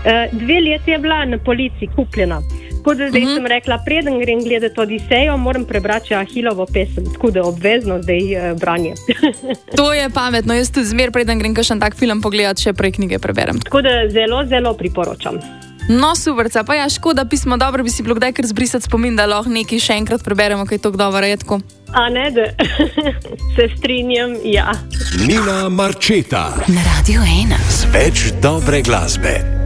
2 leti je bila na polici kupljena. Tako da zdaj sem rekla, preden grem gledati Odisejo, moram prebrati Ahilovo pesem, tako da obvezno zdaj branje. To je pametno, jaz tudi zmer preden grem kakšen tak film pogledati, še prej knjige preberem. Tako da zelo, zelo priporočam. No, superca, pa ja, škoda pismo, dobro bi si bilo kdaj kar zbrisati spomin, da lahko nekaj še enkrat preberemo, kaj je tako dobro redko. A ne, da se strinjam, ja. Nina Marčeta na Radio 1 z več dobre glasbe.